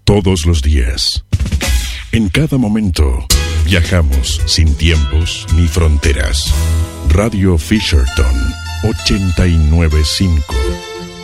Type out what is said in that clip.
todos los días. En cada momento, viajamos sin tiempos ni fronteras. Radio Fisherton 895.